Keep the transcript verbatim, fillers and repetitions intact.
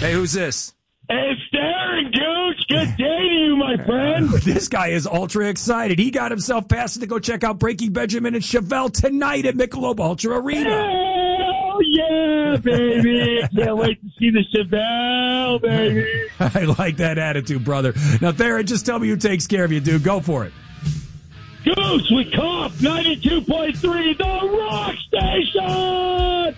Hey, who's this? It's Darren Gooch. Good day to you, my friend. This guy is ultra excited. He got himself passed to go check out Breaking Benjamin and Chevelle tonight at Michelob Ultra Arena. Hell yeah, baby. Can't wait to see the Chevelle, baby. I like that attitude, brother. Now, Theron, just tell me who takes care of you, dude. Go for it. Goose with Comp ninety-two point three, the Rock Station.